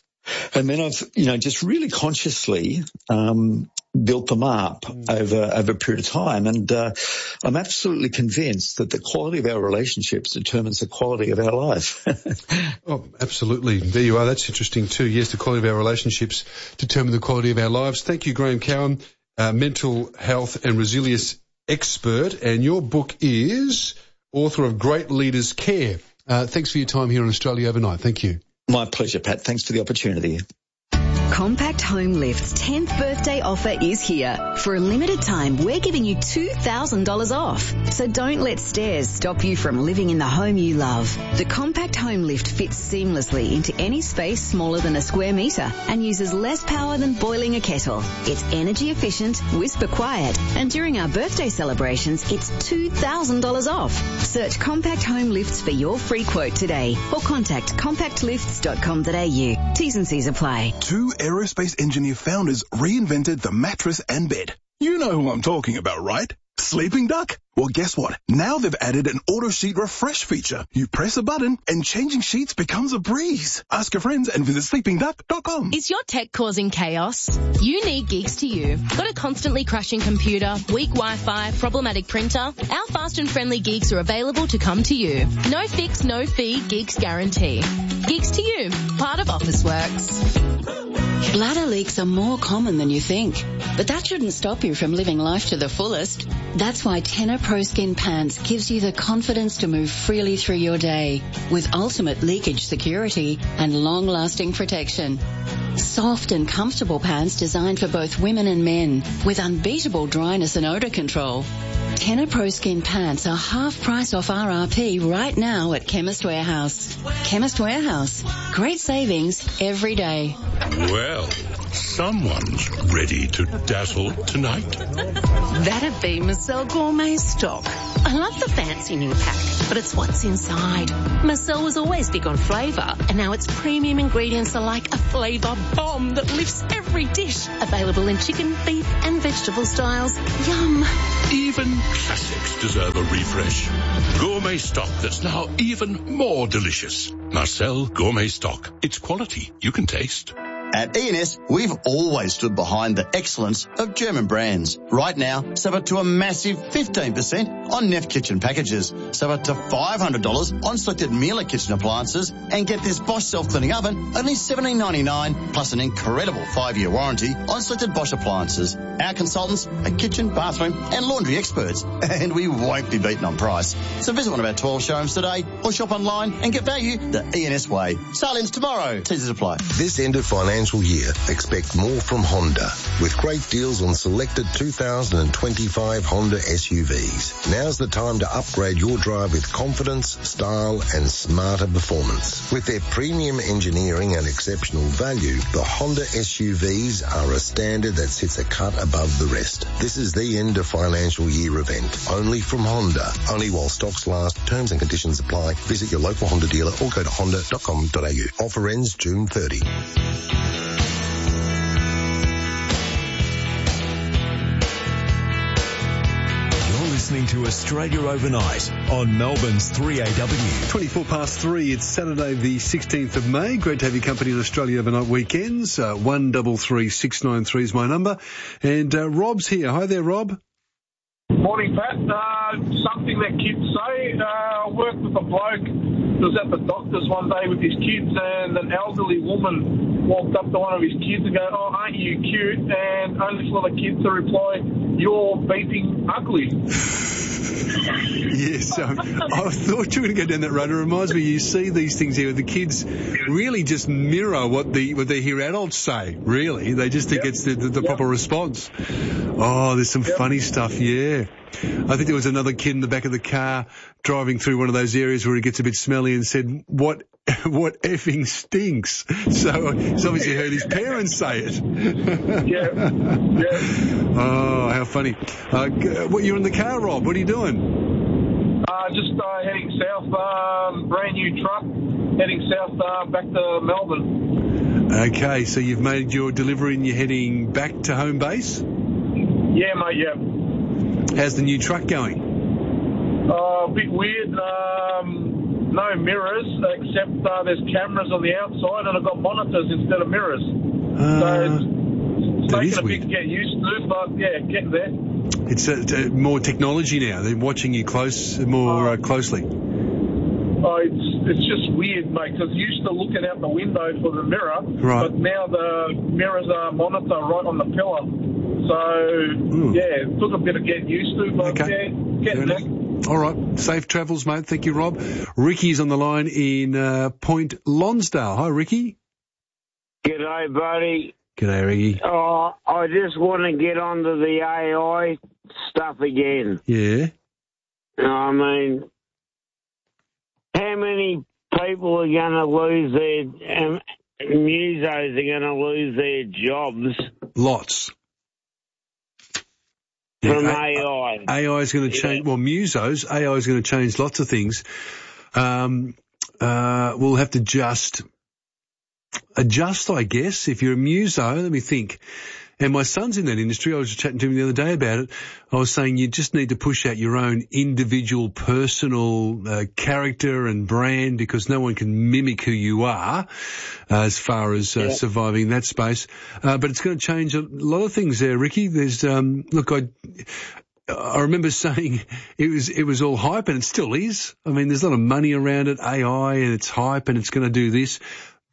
S17: and then I've you know just really consciously um built them up mm. over over a period of time, and uh I'm absolutely convinced that the quality of our relationships determines the quality of our life.
S12: Oh, absolutely. There you are. That's interesting too. Yes, the quality of our relationships determine the quality of our lives. Thank you, Graham Cowan, uh, mental health and resilience expert, and your book is author of Great Leaders Care. Uh, thanks for your time here on Australia Overnight. Thank you.
S17: My pleasure, Pat. Thanks for the opportunity.
S5: Compact Home Lift's tenth birthday offer is here. For a limited time, we're giving you two thousand dollars off. So don't let stairs stop you from living in the home you love. The Compact Home Lift fits seamlessly into any space smaller than a square metre and uses less power than boiling a kettle. It's energy efficient, whisper quiet, and during our birthday celebrations, it's two thousand dollars off. Search Compact Home Lifts for your free quote today or contact compact lifts dot com dot a u. T's and C's apply.
S7: Two aerospace engineer founders reinvented the mattress and bed. You know who I'm talking about, right? Sleeping Duck? Well, guess what? Now they've added an auto sheet refresh feature. You press a button and changing sheets becomes a breeze. Ask your friends and visit sleeping duck dot com.
S10: Is your tech causing chaos? You need Geeks to You. Got a constantly crashing computer, weak Wi-Fi, problematic printer? Our fast and friendly Geeks are available to come to you. No fix, no fee, Geeks guarantee. Geeks to You, part of Officeworks.
S9: Bladder leaks are more common than you think, but that shouldn't stop you from living life to the fullest. That's why Tena Pro Skin Pants gives you the confidence to move freely through your day with ultimate leakage security and long-lasting protection. Soft and comfortable pants designed for both women and men with unbeatable dryness and odor control. Tena Pro Skin Pants are half price off R R P right now at Chemist Warehouse. Chemist Warehouse. Great savings every day.
S13: Well, someone's ready to dazzle tonight.
S14: That'd be Marcel Gourmet Stock. I love the fancy new pack, but it's what's inside. Marcel was always big on flavour, and now its premium ingredients are like a flavour bomb that lifts every dish. Available in chicken, beef and vegetable styles. Yum.
S13: Even classics deserve a refresh. Gourmet Stock that's now even more delicious. Marcel Gourmet Stock. It's quality you can taste.
S20: At E and S, we've always stood behind the excellence of German brands. Right now, save up to a massive fifteen percent on Neff kitchen packages. Save up to five hundred dollars on selected Miele kitchen appliances. And get this Bosch self-cleaning oven, only seventeen ninety-nine, plus an incredible five-year warranty on selected Bosch appliances. Our consultants are kitchen, bathroom and laundry experts. And we won't be beaten on price. So visit one of our twelve showrooms today or shop online and get value the E and S way. Sale ends tomorrow. Teasers apply.
S15: This end of financial year, expect more from Honda with great deals on selected two thousand twenty-five Honda S U Vs. Now's the time to upgrade your drive with confidence, style and smarter performance. With their premium engineering and exceptional value, the Honda S U Vs are a standard that sits a cut above the rest. This is the end of financial year event, only from Honda. Only while stocks last. Terms and conditions apply. Visit your local Honda dealer or go to honda dot com dot a u. Offer ends June thirtieth.
S11: Listening to Australia Overnight on Melbourne's three A W.
S12: twenty-four past three, it's Saturday the sixteenth of May. Great to have your company on Australia Overnight weekends. Uh, one double three six nine three is my number. And uh, Rob's here. Hi there, Rob.
S16: Morning, Pat. Uh, something that kids say. Uh, I worked with a bloke who was at the doctor's one day with his kids, and an elderly woman walked up to one of his kids and go, "Oh, aren't you cute?" And only for the kids to reply, "You're beeping ugly."
S12: Yes, um, I thought you were going to go down that road. It reminds me, you see these things here, the kids really just mirror what the what they hear adults say, really. They just think yep. it's the, the, the yep. proper response. Oh, there's some yep. funny stuff, yeah. I think there was another kid in the back of the car driving through one of those areas where it gets a bit smelly and said, what what effing stinks. So he's obviously heard his parents say it.
S16: yeah, yeah.
S12: Oh, how funny. Uh, what, you're in the car, Rob. What are you doing?
S16: Uh, just uh, heading south, um, brand new truck, heading south uh, back to Melbourne.
S12: Okay, so you've made your delivery and you're heading back to home base?
S16: Yeah, mate, yeah.
S12: How's the new truck going?
S16: Uh, a bit weird. Um, no mirrors, except uh, there's cameras on the outside, and I've got monitors instead of mirrors.
S12: Uh,
S16: so it's, it's taking a
S12: weird.
S16: bit to get used to, but yeah, getting there.
S12: It's, uh, it's uh, more technology now. They're watching you close, more uh, closely.
S16: Oh, it's it's just weird, mate, because used to looking out the window for the mirror,
S12: right.
S16: but now the mirrors are monitor right on the pillar. So, Ooh. yeah, it took a bit of getting used to, but
S12: okay.
S16: yeah, getting there.
S12: All right. Safe travels, mate. Thank you, Rob. Ricky's on the line in uh, Point Lonsdale. Hi, Ricky.
S18: G'day, buddy.
S12: G'day, Ricky.
S18: Oh, I just want to get onto the A I stuff again.
S12: Yeah.
S18: I mean, how many people are going to lose their, um, musos are going to lose their jobs?
S12: Lots.
S18: From
S12: yeah,
S18: A I.
S12: A I is going to change, yeah. well, musos, A I is going to change lots of things. Um, uh, we'll have to just adjust, I guess. If you're a muso, let me think. And my son's in that industry. I was chatting to him the other day about it. I was saying you just need to push out your own individual personal uh, character and brand, because no one can mimic who you are uh, as far as uh, yeah. surviving in that space. Uh, but it's going to change a lot of things there, Ricky. There's, um, look, I, I remember saying it was, it was all hype, and it still is. I mean, there's a lot of money around it, A I, and it's hype, and it's going to do this.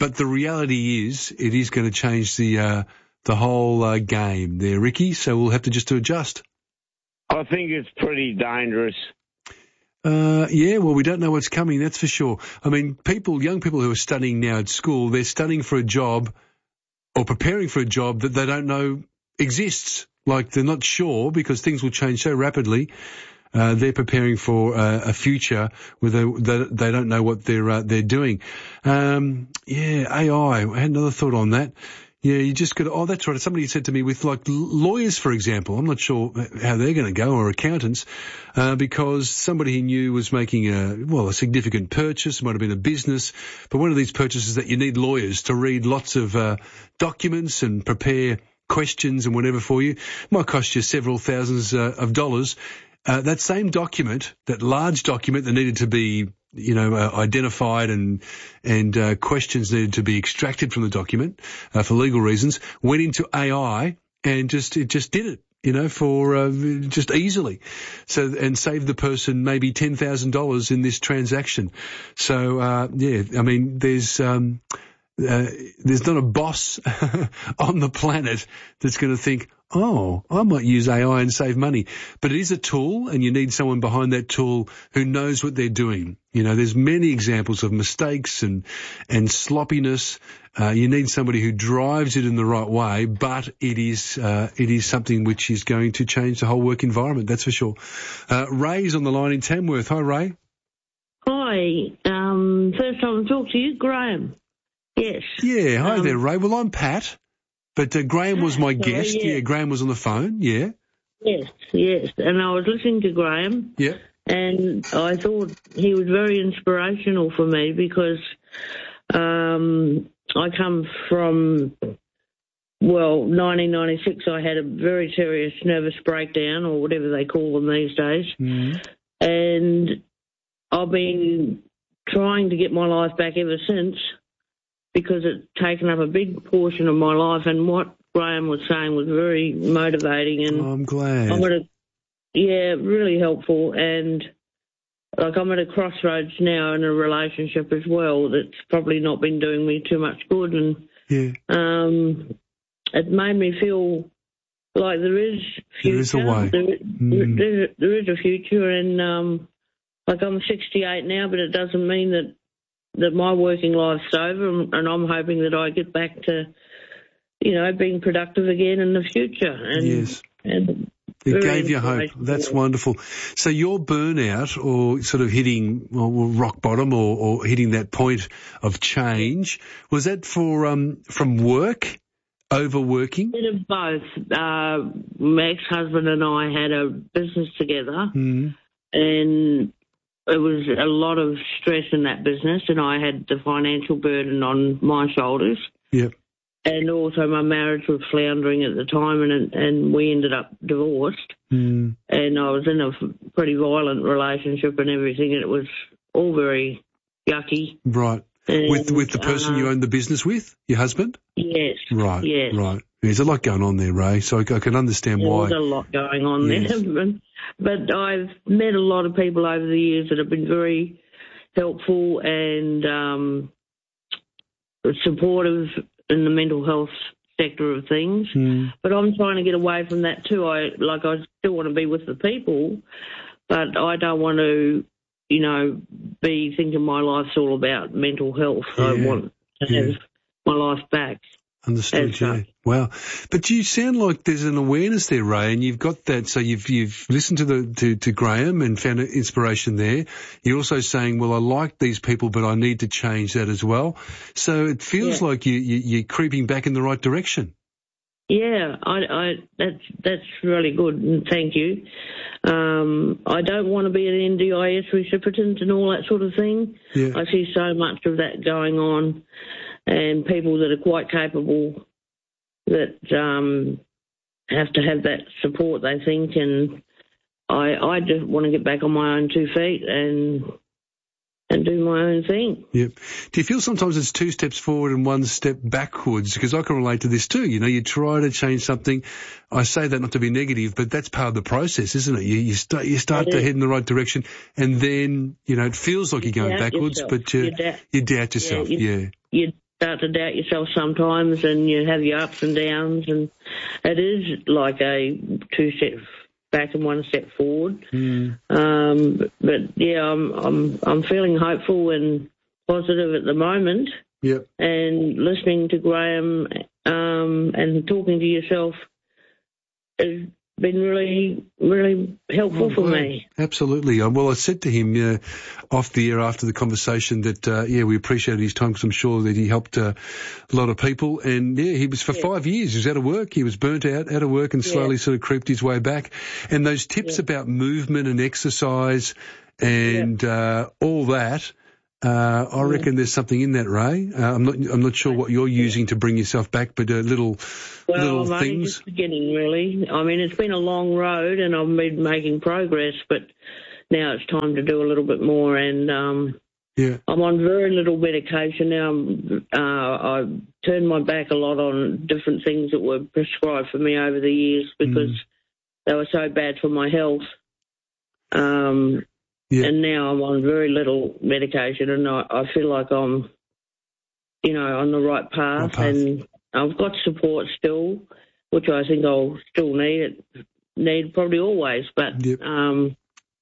S12: but the reality is it is going to change the uh, the whole uh, game there, Ricky. So we'll have to just to adjust.
S18: I think it's pretty dangerous.
S12: Uh, yeah, well, we don't know what's coming, that's for sure. I mean, people, young people who are studying now at school, they're studying for a job or preparing for a job that they don't know exists. Like they're not sure because things will change so rapidly. Uh, they're preparing for uh, a future where they, they, they don't know what they're uh, they're doing. Um, yeah, A I. I had another thought on that. Yeah, you just got to, oh, that's right. Somebody said to me with like lawyers, for example, I'm not sure how they're going to go, or accountants, uh, because somebody he knew was making a, well, a significant purchase, might have been a business, but one of these purchases that you need lawyers to read lots of, uh, documents and prepare questions and whatever for you. It might cost you several thousands uh, of dollars. Uh, that same document, that large document that needed to be, you know, uh, identified and and uh, questions needed to be extracted from the document uh, for legal reasons, went into A I and just it just did it, you know, for uh, just easily. So and saved the person maybe ten thousand dollars in this transaction. So uh, yeah, I mean, there's. Um, Uh, there's not a boss on the planet that's going to think, oh, I might use A I and save money. But it is a tool, and you need someone behind that tool who knows what they're doing. You know, there's many examples of mistakes and, and sloppiness. Uh, you need somebody who drives it in the right way, but it is, uh, it is something which is going to change the whole work environment, that's for sure. Uh, Ray's on the line in Tamworth. Hi, Ray.
S19: Hi. Um, first time to talk to you, Graham. Yes.
S12: Yeah, hi
S19: um,
S12: there, Ray. Well, I'm Pat, but uh, Graham was my
S19: sorry,
S12: guest.
S19: yeah.
S12: Yeah, Graham was on the phone, yeah.
S19: Yes, yes. And I was listening to Graham.
S12: Yeah.
S19: And I thought he was very inspirational for me because um, I come from, well, nineteen ninety-six, I had a very serious nervous breakdown or whatever they call them these days.
S12: Mm.
S19: And I've been trying to get my life back ever since, because it's taken up a big portion of my life, and what Graham was saying was very motivating. And
S12: oh, I'm glad.
S19: I'm at a, yeah, really helpful. And like I'm at a crossroads now in a relationship as well that's probably not been doing me too much good. And
S12: yeah.
S19: um, it made me feel like there is future.
S12: There is a way.
S19: There,
S12: mm.
S19: there, there is a future, and um, like I'm sixty-eight now, but it doesn't mean that that my working life's over, and I'm hoping that I get back to, you know, being productive again in the future. And,
S12: yes.
S19: And
S12: it gave you hope. That's wonderful. So your burnout, or sort of hitting well, rock bottom, or, or hitting that point of change, was that for um from work, overworking?
S19: A bit of both. Uh, my ex-husband and I had a business together,
S12: mm.
S19: and it was a lot of stress in that business, and I had the financial burden on my shoulders.
S12: Yep.
S19: And also my marriage was floundering at the time, and and we ended up divorced.
S12: Mm.
S19: And I was in a pretty violent relationship and everything, and it was all very yucky.
S12: Right.
S19: And,
S12: with with the person uh, you own the business with, your husband?
S19: Yes.
S12: Right.
S19: Yes.
S12: Right. There's a lot going on there, Ray, so I, I can understand
S19: there
S12: why.
S19: There's a lot going on
S12: yes.
S19: there. But I've met a lot of people over the years that have been very helpful and um, supportive in the mental health sector of things.
S12: Mm.
S19: But I'm trying to get away from that too. I like I still want to be with the people, but I don't want to, you know, be thinking my life's all about mental health.
S12: Yeah.
S19: I want to
S12: yeah.
S19: have my life back.
S12: Understood, yeah. Wow. But you sound like there's an awareness there, Ray, and you've got that, so you've you've listened to the to, to Graham and found inspiration there. You're also saying, well, I like these people, but I need to change that as well. So it feels
S19: yeah.
S12: like you, you, you're creeping back in the right direction.
S19: Yeah, I, I that's that's really good, and thank you. Um, I don't want to be an N D I S recipient and all that sort of thing.
S12: Yeah.
S19: I see so much of that going on, and people that are quite capable that um, have to have that support, they think, and I I just want to get back on my own two feet and and do my own thing.
S12: Yep. Do you feel sometimes it's two steps forward and one step backwards? Because I can relate to this too. You know, you try to change something. I say that not to be negative, but that's part of the process, isn't it? You, you start, you start to head in the right direction, and then, you know, it feels like you're going
S19: doubt
S12: backwards,
S19: yourself.
S12: but you,
S19: you, doubt,
S12: you doubt yourself.
S19: Yeah. You,
S12: yeah.
S19: you start to doubt yourself sometimes, and you have your ups and downs, and it is like a two steps back and one step forward.
S12: Mm.
S19: Um, but, but yeah, I'm I'm I'm feeling hopeful and positive at the moment.
S12: Yep.
S19: And listening to Graham um, and talking to yourself has been really, really helpful
S12: Oh,
S19: for
S12: well,
S19: me.
S12: Absolutely. Uh, Well, I said to him uh, off the air after the conversation that, uh, yeah, we appreciated his time because I'm sure that he helped uh, a lot of people. And, yeah, he was for yeah. five years. He was out of work. He was burnt out, out of work and slowly yeah. sort of creeped his way back. And those tips yeah. about movement and exercise and yeah. uh, all that, Uh, I reckon there's something in that, Ray. Uh, I'm not, I'm not sure what you're using to bring yourself back, but uh, little,
S19: well,
S12: little
S19: I'm
S12: things.
S19: Only just beginning, really. I mean, it's been a long road, and I've been making progress, but now it's time to do a little bit more. And um,
S12: yeah,
S19: I'm on very little medication now. I'm, uh, I've turned my back a lot on different things that were prescribed for me over the years because mm. they were so bad for my health. Um. Yeah. And now I'm on very little medication, and I, I feel like I'm, you know, on the right path, right path. And I've got support still, which I think I'll still need it, need probably always, but yep. um,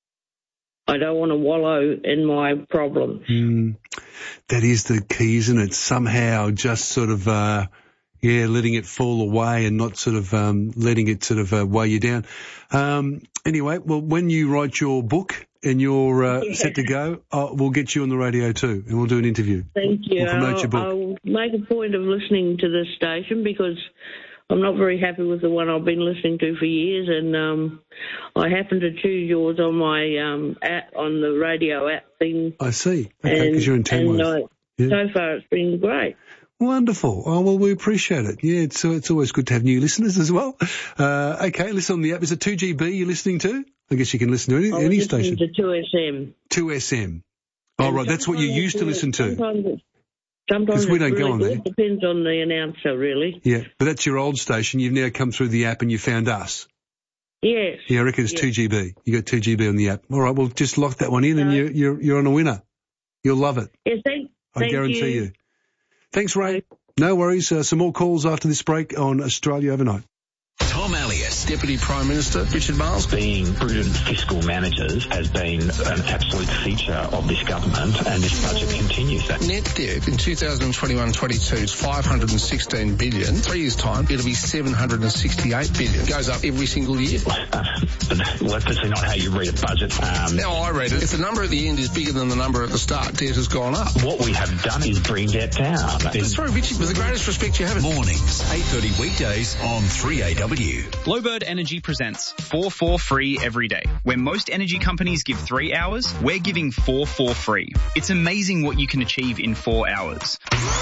S19: I don't want to wallow in my problems.
S12: Mm. That is the key, isn't it? Somehow just sort of, uh, yeah, letting it fall away and not sort of um, letting it sort of uh, weigh you down. Um, anyway, well, when you write your book and you're uh, yeah. set to go, uh, we'll get you on the radio too, and we'll do an interview.
S19: Thank you.
S12: We'll promote
S19: I'll,
S12: your book.
S19: I'll make a point of listening to this station because I'm not very happy with the one I've been listening to for years, and um, I happen to choose yours on my um, app, on the radio app thing.
S12: I see. Okay, because you're in Tamworth.
S19: And
S12: yeah.
S19: so far it's been great.
S12: Wonderful. Oh, well, we appreciate it. Yeah, it's uh, it's always good to have new listeners as well. Uh, okay, listen on the app. Is it two G B you're listening to? I guess you can listen to any,
S19: I
S12: any
S19: listening
S12: station.
S19: to two S M.
S12: two S M. Oh, and right, that's what you used to listen to.
S19: Sometimes, sometimes
S12: we don't
S19: really
S12: go on
S19: good.
S12: there.
S19: Depends on the announcer, really.
S12: Yeah, but that's your old station. You've now come through the app and you found us.
S19: Yes.
S12: Yeah, I reckon it's yes. two G B. You got two G B on the app. All right, well, just lock that one in no. and you're, you're, you're on a winner. You'll love it.
S19: Yes, thank,
S12: I
S19: thank
S12: guarantee
S19: you.
S12: you. Thanks, Ray. No worries. Uh, some more calls after this break on Australia Overnight.
S11: Tom Elliott,
S1: Deputy Prime Minister Richard Marles.
S22: Being prudent fiscal managers has been an absolute feature of this government, and this budget continues that.
S1: Net debt in two thousand twenty-one twenty-two is five hundred sixteen billion. Three years' time, it'll be seven hundred sixty-eight billion. It goes up every single year.
S22: Uh, but well, that's definitely not how you read a budget. Um,
S1: Now I read it. If the number at the end is bigger than the number at the start, debt has gone up.
S22: What we have done is bring debt down.
S1: That's true, Richard. With the greatest respect you have it.
S11: Mornings, eight thirty weekdays on three A W.
S23: Glowbird Energy presents four four free every day. Where most energy companies give three hours, we're giving four four free. It's amazing what you can achieve in four hours.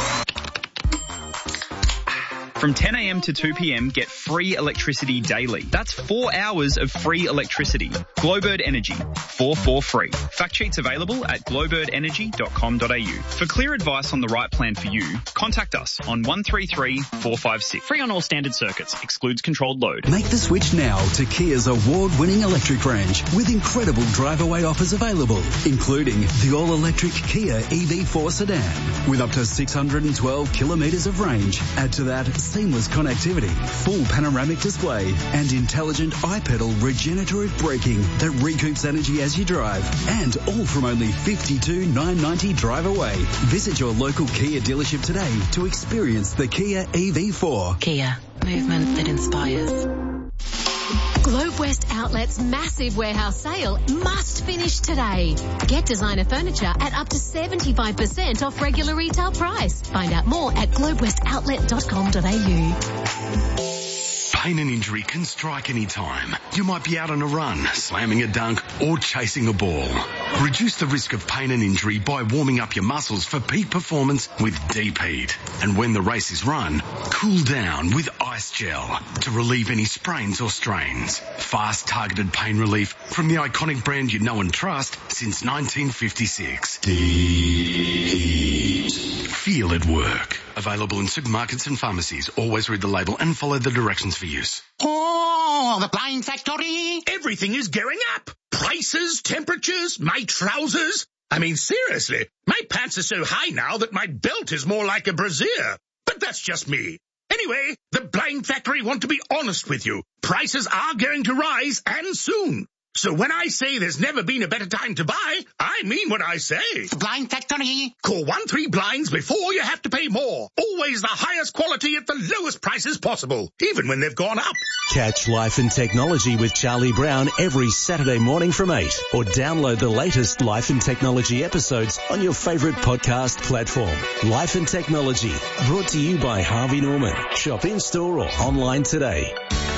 S23: From ten a.m. to two p.m, get free electricity daily. That's four hours of free electricity. Glowbird Energy, four four free. Fact sheets available at glowbird energy dot com dot a u. For clear advice on the right plan for you, contact us on one three three, four five six. Free on all standard circuits. Excludes controlled load.
S11: Make the switch now to Kia's award-winning electric range with incredible drive-away offers available, including the all-electric Kia E V four sedan with up to six hundred twelve kilometres of range. Add to that seamless connectivity, full panoramic display, and intelligent iPedal regenerative braking that recoups energy as you drive. And all from only fifty-two thousand nine hundred ninety dollars drive away. Visit your local Kia dealership today to experience the Kia E V four.
S24: Kia, movement that inspires.
S10: Globe West Outlet's massive warehouse sale must finish today. Get designer furniture at up to seventy-five percent off regular retail price. Find out more at globe west outlet dot com dot a u.
S6: Pain and injury can strike any time. You might be out on a run, slamming a dunk, or chasing a ball. Reduce the risk of pain and injury by warming up your muscles for peak performance with Deep Heat. And when the race is run, cool down with Ice Gel to relieve any sprains or strains. Fast, targeted pain relief from the iconic brand you know and trust since nineteen fifty-six. Deep Heat. Feel it work. Available in supermarkets and pharmacies. Always read the label and follow the directions for use.
S25: Oh, the Blind Factory! Everything is going up. Prices, temperatures, my trousers.
S2: I mean, seriously, my pants are so high now that my belt is more like a brassiere. But that's just me. Anyway, the Blind Factory want to be honest with you. Prices are going to rise, and soon. So when I say there's never been a better time to buy, I mean what I say.
S3: The Blind Factory.
S2: Call one three blinds before you have to pay more. Always the highest quality at the lowest prices possible, even when they've gone up.
S4: Catch Life and Technology with Charlie Brown every Saturday morning from eight, or download the latest Life and Technology episodes on your favourite podcast platform. Life and Technology, brought to you by Harvey Norman. Shop in-store or online today.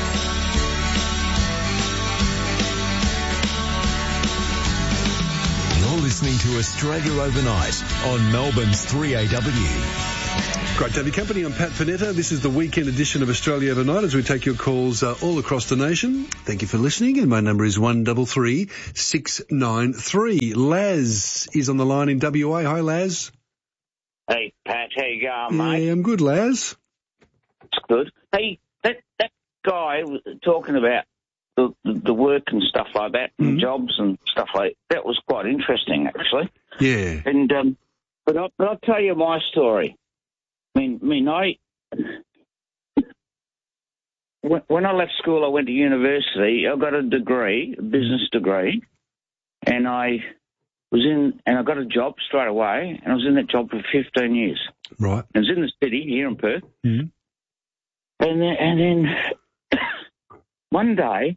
S4: Listening to Australia Overnight on Melbourne's three A W.
S12: Great to have your company. I'm Pat Panetta. This is the weekend edition of Australia Overnight as we take your calls uh, all across the nation. Thank you for listening, and my number is one three three, six nine three. Laz is on the line in W A. Hi, Laz.
S8: Hey, Pat. How you going, mate?
S12: Yeah, I'm good, Laz.
S8: It's good. Hey, that, that guy was talking about The, the work and stuff like that, and mm. jobs and stuff like that. That was quite interesting, actually.
S12: Yeah.
S8: And um, but I, but I'll tell you my story. I mean, I mean, I when, when I left school, I went to university. I got a degree, a business degree, and I was in, and I got a job straight away, and I was in that job for fifteen years.
S12: Right.
S8: I was in the city here in Perth,
S12: mm.
S8: and then, and then. One day,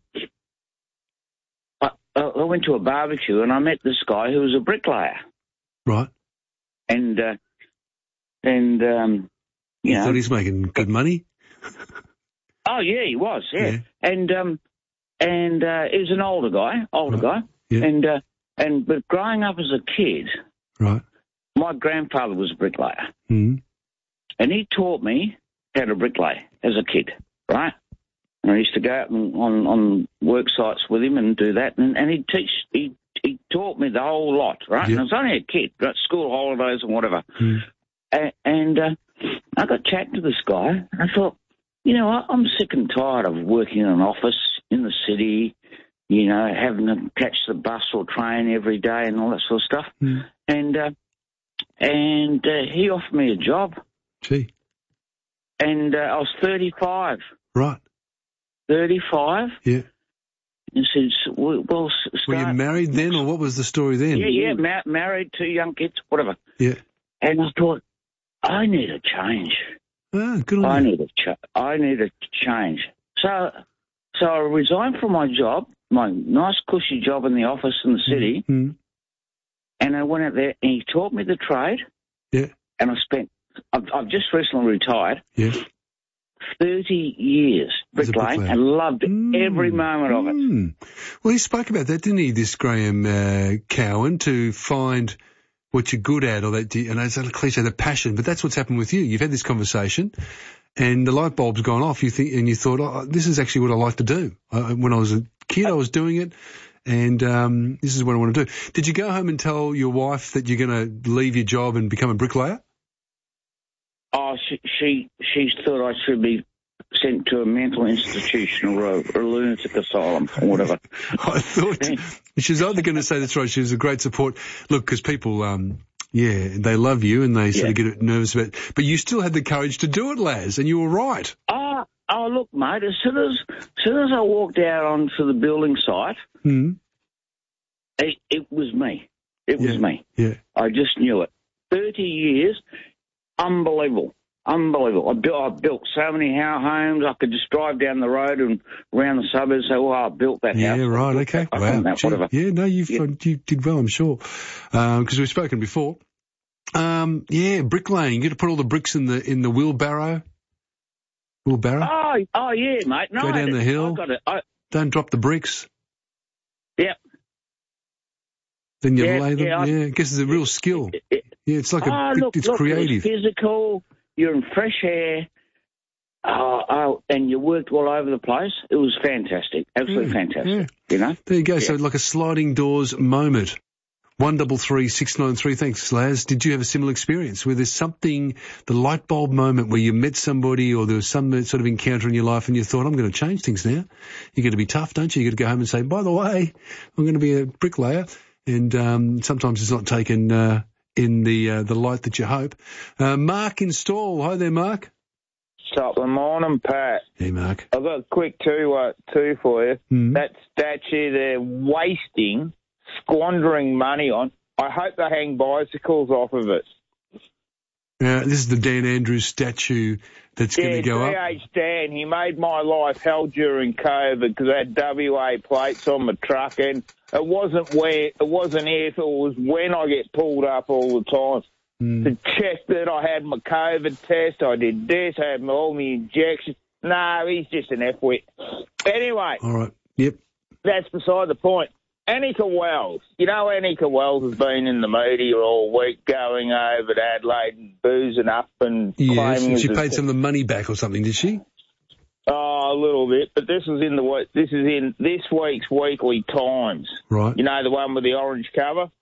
S8: I, I went to a barbecue and I met this guy who was a bricklayer.
S12: Right.
S8: And, uh, and um, you, you know.
S12: thought he's making good money?
S8: Oh, yeah, he was, yeah.
S12: yeah.
S8: And um, and uh, he was an older guy, older
S12: right.
S8: guy.
S12: Yeah.
S8: And, uh, and but growing up as a kid,
S12: right.
S8: my grandfather was a bricklayer.
S12: Mm.
S8: And he taught me how to bricklay as a kid, right? And I used to go out and, on, on work sites with him and do that, and, and he'd teach, he he taught me the whole lot, right?
S12: Yep.
S8: And I was only a kid, got school holidays and whatever.
S12: Mm.
S8: And, and uh, I got chatting to this guy, and I thought, you know, I, I'm sick and tired of working in an office in the city, you know, having to catch the bus or train every day and all that sort of stuff.
S12: Mm.
S8: And uh, and uh, he offered me a job.
S12: Gee.
S8: And uh, I was thirty-five.
S12: Right.
S8: thirty-five.
S12: Yeah.
S8: And said, well, well start.
S12: Were you married then, or what was the story then?
S8: Yeah, yeah, ma- married, two young kids, whatever.
S12: Yeah.
S8: And I thought, I need a change.
S12: Ah, good on
S8: I
S12: you.
S8: need a ch- I need a change. So, so I resigned from my job, my nice cushy job in the office in the city,
S12: mm-hmm.
S8: and I went out there and he taught me the trade.
S12: Yeah.
S8: And I spent, I've, I've just recently retired.
S12: Yeah.
S8: thirty years bricklaying and loved
S12: mm.
S8: every moment of it.
S12: Mm. Well, he spoke about that, didn't he, this Graham uh, Cowan, to find what you're good at, or that, and it's a cliche, the passion, but that's what's happened with you. You've had this conversation and the light bulb's gone off. You think, and you thought, oh, this is actually what I like to do. Uh, when I was a kid, I was doing it, and um, this is what I want to do. Did you go home and tell your wife that you're going to leave your job and become a bricklayer?
S8: Oh, she, she she thought I should be sent to a mental institution or a, or a lunatic asylum or whatever.
S12: I thought she was either going to say that's right. She was a great support. Look, because people, um, yeah, they love you and they sort
S8: yeah.
S12: of get nervous about it. But you still had the courage to do it, Laz, and you were right.
S8: Oh, oh, look, mate, as soon as, as soon as I walked out onto the building site,
S12: mm.
S8: it, it was me. It was
S12: yeah.
S8: me.
S12: Yeah.
S8: I just knew it. thirty years. Unbelievable. Unbelievable. I built, I built so many homes. I could just drive down the road and around the suburbs and say, well, I built that
S12: yeah,
S8: house.
S12: Yeah, right, okay.
S8: That,
S12: wow.
S8: that,
S12: Gee,
S8: whatever.
S12: Yeah, no, you've,
S8: yeah.
S12: you did well, I'm sure. Because um, we've spoken before. Um, yeah, bricklaying. You got to put all the bricks in the in the wheelbarrow. Wheelbarrow?
S8: Oh, oh yeah, mate. No,
S12: Go down the hill.
S8: I got it. I,
S12: Don't drop the bricks.
S8: Yep.
S12: Then you
S8: yeah,
S12: lay them.
S8: Yeah, I,
S12: yeah, I guess it's a real skill.
S8: It, it,
S12: yeah, it's like a,
S8: oh,
S12: it,
S8: look,
S12: it's
S8: look,
S12: creative.
S8: It's physical. You're in fresh air. Oh, oh, and you worked all over the place. It was fantastic. Absolutely
S12: yeah,
S8: fantastic.
S12: Yeah.
S8: You know?
S12: There you go.
S8: Yeah.
S12: So like a sliding doors moment. One double three six nine three. Thanks, Laz. Did you have a similar experience where there's something, the light bulb moment where you met somebody or there was some sort of encounter in your life and you thought, I'm going to change things now? You're going to be tough, don't you? You've got to go home and say, by the way, I'm going to be a bricklayer. and um, sometimes it's not taken uh, in the uh, the light that you hope. Uh, Mark in Stall. Hi there, Mark.
S3: Top of the morning, Pat.
S12: Hey, Mark.
S3: I've got a quick two, uh, two for you.
S12: Mm.
S3: That statue they're wasting, squandering money on, I hope they hang bicycles off of it.
S12: Uh, this is the Dan Andrews statue that's
S3: yeah,
S12: going to go up.
S3: D H Dan, he made my life hell during COVID because I had W A plates on my truck, and it wasn't where, it wasn't if, it was when I get pulled up all the time.
S12: Mm.
S3: To check that I had my COVID test, I did this, I had my, all my injections. No, he's just an F-wit. Anyway.
S12: All right, yep.
S3: That's beside the point. Annika Wells. You know Annika Wells has been in the media all week going over to Adelaide and boozing up and
S12: Yes,
S3: claiming...
S12: and she
S3: as a-
S12: paid some of the money back or something, did she?
S3: Oh, a little bit, but this was in the this is in this week's Weekly Times.
S12: Right.
S3: You know, the one with the orange cover?